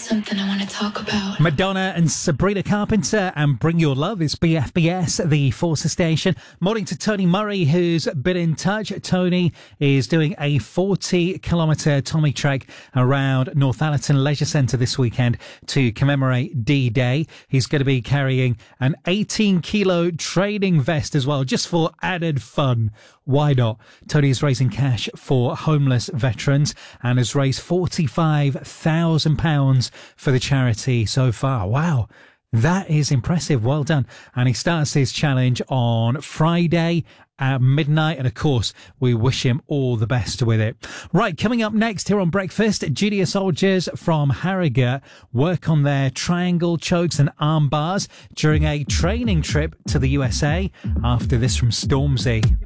something I want to talk about. Madonna and Sabrina Carpenter and Bring Your Love is BFBS, the Forcer station. Morning to Tony Murray, who's been in touch. Tony is doing a 40-kilometre Tommy trek around Northallerton Leisure Centre this weekend to commemorate D-Day. He's going to be carrying an 18-kilo training vest as well, just for added fun. Why not? Tony is raising cash for homeless veterans and has raised £45,000 for the charity so far. Wow. That is impressive. Well done. And he starts his challenge on Friday at midnight. And of course, we wish him all the best with it. Right. Coming up next here on Breakfast, junior soldiers from Harrogate work on their triangle chokes and arm bars during a training trip to the USA. After this from Stormzy.